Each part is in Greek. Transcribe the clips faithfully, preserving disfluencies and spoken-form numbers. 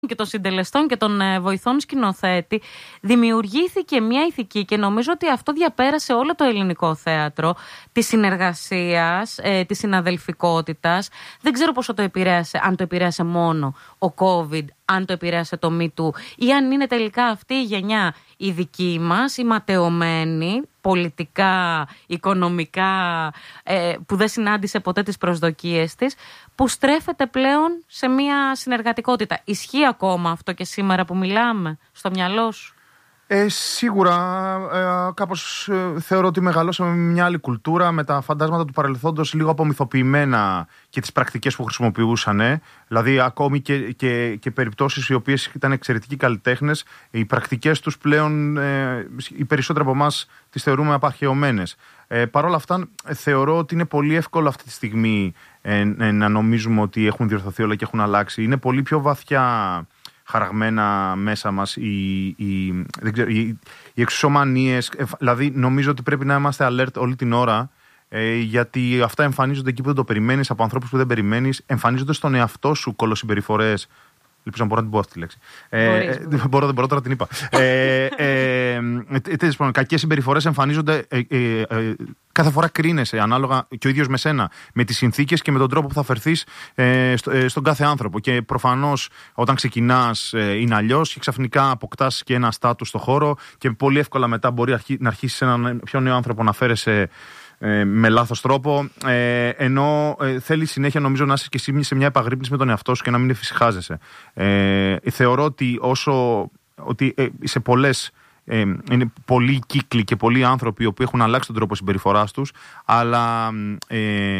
και των συντελεστών και των ε, βοηθών σκηνοθέτη, δημιουργήθηκε μια ηθική και νομίζω ότι αυτό διαπέρασε όλο το ελληνικό θέατρο, της συνεργασίας, ε, της συναδελφικότητας. Δεν ξέρω πόσο το επηρέασε, αν το επηρέασε μόνο ο COVID, αν το επηρέασε το Me Too, ή αν είναι τελικά αυτή η γενιά η δική μας, η ματαιωμένη, πολιτικά, οικονομικά, ε, που δεν συνάντησε ποτέ τις προσδοκίες της, που στρέφεται πλέον σε μια συνεργατικότητα. Ισχύει ακόμα αυτό και σήμερα που μιλάμε, στο μυαλό σου? Ε, σίγουρα, ε, κάπως ε, θεωρώ ότι μεγαλώσαμε με μια άλλη κουλτούρα, με τα φαντάσματα του παρελθόντος λίγο απομυθοποιημένα και τις πρακτικές που χρησιμοποιούσαν. Ε. Δηλαδή, ακόμη και, και, και περιπτώσεις οι οποίες ήταν εξαιρετικοί καλλιτέχνες, οι πρακτικές τους πλέον ε, οι περισσότεροι από εμάς τις θεωρούμε απαρχαιωμένες. Ε, Παρ' όλα αυτά, θεωρώ ότι είναι πολύ εύκολο αυτή τη στιγμή ε, ε, να νομίζουμε ότι έχουν διορθωθεί όλα και έχουν αλλάξει. Είναι πολύ πιο βαθιά χαραγμένα μέσα μας οι, οι, δεν ξέρω, οι, οι εξουσομανίες. Δηλαδή νομίζω ότι πρέπει να είμαστε alert όλη την ώρα, ε, γιατί αυτά εμφανίζονται εκεί που δεν το περιμένεις, από ανθρώπους που δεν περιμένεις, εμφανίζονται στον εαυτό σου κολοσυμπεριφορές. Ελπίζω να μπορώ να την πω αυτή τη λέξη. Ε, δεν μπορώ, δεν μπορώ, τώρα την είπα. ε, ε, ε, κακές συμπεριφορές εμφανίζονται, ε, ε, ε, κάθε φορά κρίνεσαι ανάλογα και ο ίδιος με σένα, με τις συνθήκες και με τον τρόπο που θα φερθείς ε, στο, ε, στον κάθε άνθρωπο. Και προφανώς όταν ξεκινάς ε, είναι αλλιώς και ξαφνικά αποκτάς και ένα στάτους στο χώρο και πολύ εύκολα μετά μπορεί αρχί, να αρχίσεις έναν πιο νέο άνθρωπο να φέρεσαι Ε, με λάθος τρόπο, ε, ενώ ε, θέλει συνέχεια νομίζω να είσαι και εσύ σε μια επαγρύπνηση με τον εαυτό σου και να μην εφησυχάζεσαι. Ε, θεωρώ ότι όσο ότι ε, σε πολλές ε, είναι πολλοί κύκλοι και πολλοί άνθρωποι που έχουν αλλάξει τον τρόπο συμπεριφοράς τους, αλλά ε,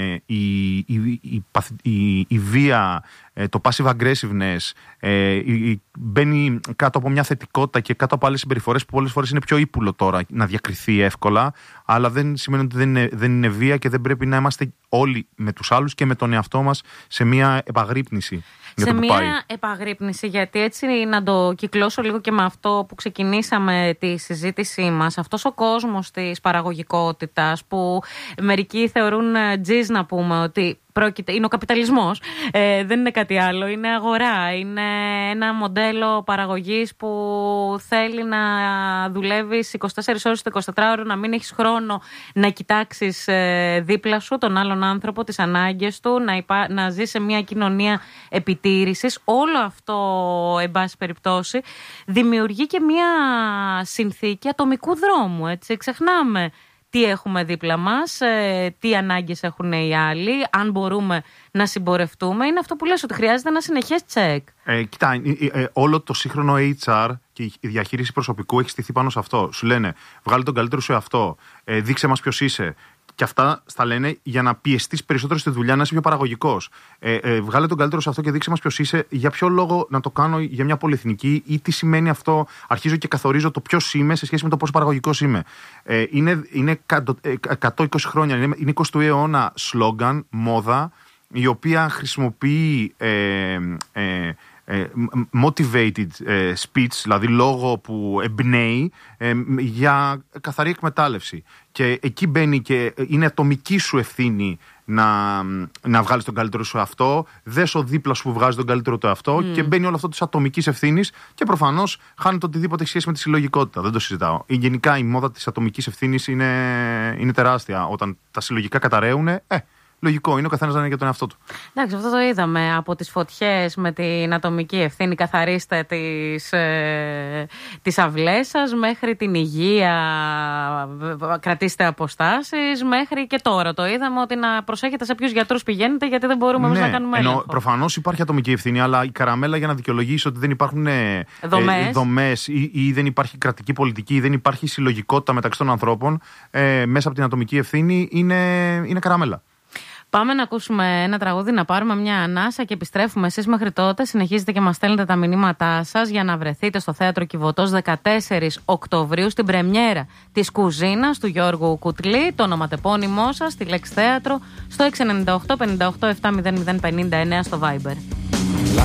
η, η, η, η, η βία, το passive aggressiveness ε, η, μπαίνει κάτω από μια θετικότητα και κάτω από άλλες συμπεριφορές που πολλές φορές είναι πιο ύπουλο τώρα να διακριθεί εύκολα, αλλά δεν σημαίνει ότι δεν είναι, δεν είναι βία και δεν πρέπει να είμαστε όλοι με τους άλλους και με τον εαυτό μας σε μια επαγρύπνηση. Σε μια πάει. επαγρύπνηση, γιατί έτσι να το κυκλώσω λίγο και με αυτό που ξεκινήσαμε τη συζήτησή μας, αυτός ο κόσμος της παραγωγικότητας που μερικοί θεωρούν τζιζ να πούμε ότι πρόκειται, είναι ο καπιταλισμός, ε, δεν είναι κάτι άλλο, είναι αγορά, είναι ένα μοντέλο παραγωγής που θέλει να δουλεύεις είκοσι τέσσερις ώρες το εικοσιτετράωρο, να μην έχεις χρόνο να κοιτάξεις ε, δίπλα σου τον άλλον άνθρωπο, τις ανάγκες του, να, υπά, να ζεις σε μια κοινωνία επιτήρησης. Όλο αυτό, εν πάση περιπτώσει, δημιουργεί και μια συνθήκη ατομικού δρόμου, έτσι, ξεχνάμε τι έχουμε δίπλα μας, τι ανάγκες έχουν οι άλλοι, αν μπορούμε να συμπορευτούμε. Είναι αυτό που λες, ότι χρειάζεται ένα συνεχές τσεκ. Ε, κοιτά, ε, ε, όλο το σύγχρονο έιτς αρ και η διαχείριση προσωπικού έχει στηθεί πάνω σε αυτό. Σου λένε, βγάλε τον καλύτερο σου εαυτό, ε, δείξε μας ποιος είσαι. Και αυτά στα λένε για να πιεστείς περισσότερο στη δουλειά, να είσαι πιο παραγωγικός. Ε, ε, βγάλε τον καλύτερο σε αυτό και δείξε μας ποιος είσαι. Για ποιο λόγο να το κάνω για μια πολυεθνική, ή τι σημαίνει αυτό? Αρχίζω και καθορίζω το ποιος είμαι σε σχέση με το πόσο παραγωγικός είμαι. Ε, είναι είναι εκατόν είκοσι χρόνια, είναι, είναι εικοστού αιώνα σλόγγαν, μόδα, η οποία χρησιμοποιεί Ε, ε, motivated speech, δηλαδή λόγο που εμπνέει, για καθαρή εκμετάλλευση. Και εκεί μπαίνει και είναι ατομική σου ευθύνη να, να βγάλεις τον καλύτερο σου αυτό, δες ο δίπλα σου που βγάζει τον καλύτερο του αυτό, mm. και μπαίνει όλο αυτό της ατομικής ευθύνης και προφανώς χάνεται οτιδήποτε έχει σχέση με τη συλλογικότητα. Δεν το συζητάω. Γενικά η μόδα της ατομικής ευθύνης είναι, είναι τεράστια. Όταν τα συλλογικά καταραίουν, ε, λογικό είναι ο καθένας να είναι για τον εαυτό του. Εντάξει, αυτό το είδαμε από τις φωτιές με την ατομική ευθύνη. Καθαρίστε τις, ε, τις αυλές σας, μέχρι την υγεία, κρατήστε αποστάσεις, μέχρι και τώρα το είδαμε ότι να προσέχετε σε ποιους γιατρούς πηγαίνετε, γιατί δεν μπορούμε εμείς, ναι, να κάνουμε έλεγχο. Προφανώς υπάρχει ατομική ευθύνη, αλλά η καραμέλα για να δικαιολογήσει ότι δεν υπάρχουν ε, δομές, ε, δομές ή, ή δεν υπάρχει κρατική πολιτική ή δεν υπάρχει συλλογικότητα μεταξύ των ανθρώπων ε, μέσα από την ατομική ευθύνη είναι, είναι καραμέλα. Πάμε να ακούσουμε ένα τραγούδι, να πάρουμε μια ανάσα και επιστρέφουμε. Εσείς μέχρι τότε συνεχίζετε και μας στέλνετε τα μηνύματά σας για να βρεθείτε στο Θέατρο Κιβωτός δεκατέσσερις Οκτωβρίου στην πρεμιέρα της Κουζίνας του Γιώργου Κουτλή, το ονοματεπώνυμό σας, τη λέξη θέατρο, στο έξι εννιά οκτώ πέντε οκτώ επτά μηδέν μηδέν πενήντα εννέα στο Viber.